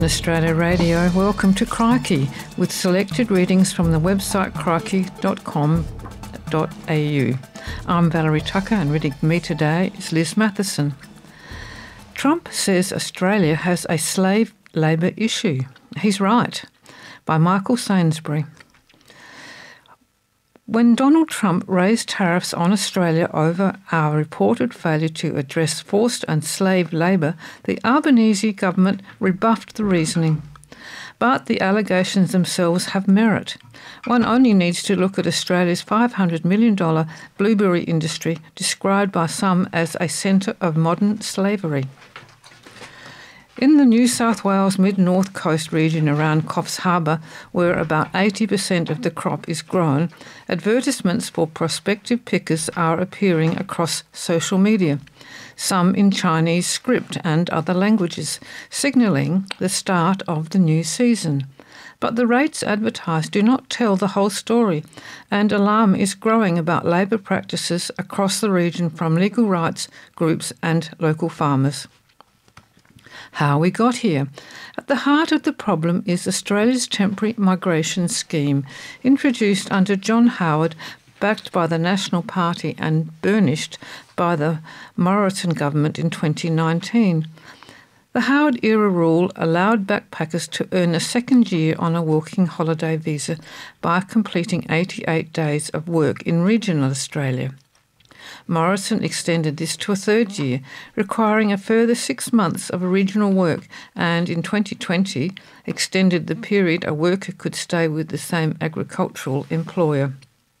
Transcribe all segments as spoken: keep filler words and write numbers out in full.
Australia Radio, welcome to Crikey, with selected readings from the website crikey dot com dot a u. I'm Valerie Tucker, and reading for me today is Liz Matheson. Trump says Australia has a slave labour issue. He's right, by Michael Sainsbury. When Donald Trump raised tariffs on Australia over our reported failure to address forced and slave labour, the Albanese government rebuffed the reasoning. But the allegations themselves have merit. One only needs to look at Australia's five hundred million dollars blueberry industry, described by some as a centre of modern slavery. In the New South Wales mid-north coast region around Coffs Harbour, where about eighty percent of the crop is grown, advertisements for prospective pickers are appearing across social media, some in Chinese script and other languages, signalling the start of the new season. But the rates advertised do not tell the whole story, and alarm is growing about labour practices across the region from legal rights groups and local farmers. How we got here. At the heart of the problem is Australia's temporary migration scheme, introduced under John Howard, backed by the National Party and burnished by the Morrison government in twenty nineteen. The Howard-era rule allowed backpackers to earn a second year on a working holiday visa by completing eighty-eight days of work in regional Australia. Morrison extended this to a third year, requiring a further six months of original work, and in twenty twenty extended the period a worker could stay with the same agricultural employer.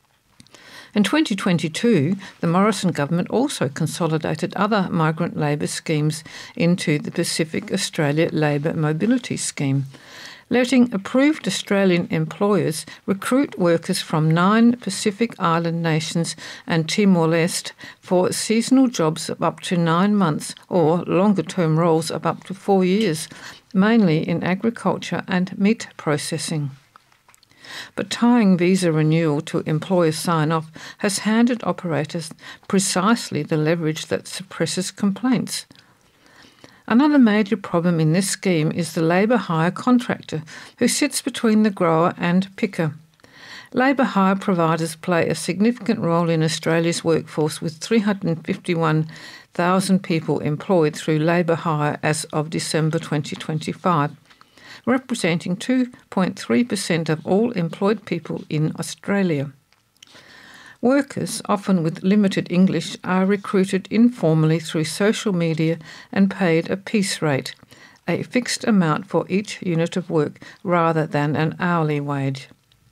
In twenty twenty-two, the Morrison government also consolidated other migrant labour schemes into the Pacific Australia Labour Mobility Scheme, letting approved Australian employers recruit workers from nine Pacific Island nations and Timor-Leste for seasonal jobs of up to nine months or longer-term roles of up to four years, mainly in agriculture and meat processing. But tying visa renewal to employer sign-off has handed operators precisely the leverage that suppresses complaints. Another major problem in this scheme is the labour hire contractor, who sits between the grower and picker. Labour hire providers play a significant role in Australia's workforce, with three hundred fifty-one thousand people employed through labour hire as of December twenty twenty-five, representing two point three percent of all employed people in Australia. Workers, often with limited English, are recruited informally through social media and paid a piece rate, a fixed amount for each unit of work rather than an hourly wage.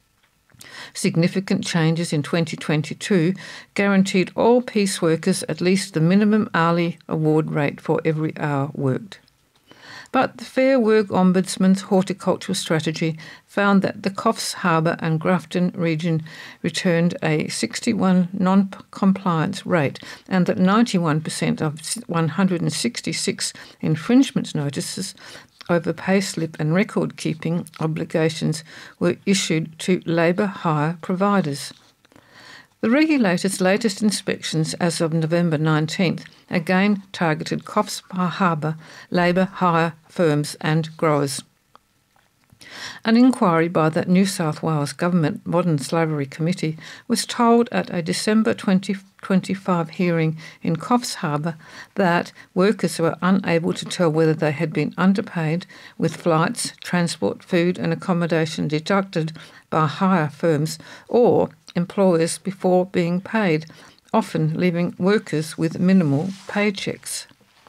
Significant changes in twenty twenty-two guaranteed all piece workers at least the minimum hourly award rate for every hour worked. But the Fair Work Ombudsman's horticultural strategy found that the Coffs Harbour and Grafton region returned a sixty-one non-compliance rate, and that ninety-one percent of one hundred sixty-six infringement notices over payslip and record-keeping obligations were issued to labour hire providers. The regulator's latest inspections as of November nineteenth again targeted Coffs Harbour labour hire firms and growers. An inquiry by the New South Wales Government Modern Slavery Committee was told at a December twenty twenty-five hearing in Coffs Harbour that workers were unable to tell whether they had been underpaid, with flights, transport, food and accommodation deducted by hire firms or employers before being paid, often leaving workers with minimal paychecks.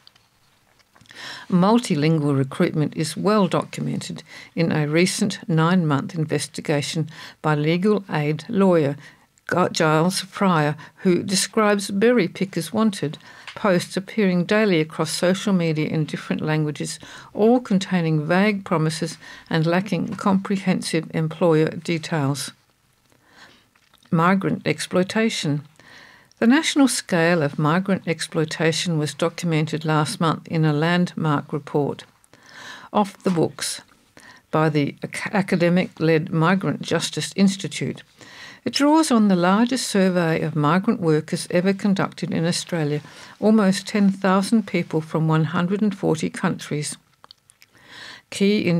Multilingual recruitment is well documented in a recent nine-month investigation by legal aid lawyer Giles Fryer, who describes berry pickers wanted posts appearing daily across social media in different languages, all containing vague promises and lacking comprehensive employer details. Migrant exploitation. The national scale of migrant exploitation was documented last month in a landmark report, Off the Books, by the academic-led Migrant Justice Institute. It draws on the largest survey of migrant workers ever conducted in Australia, almost ten thousand people from one hundred forty countries. key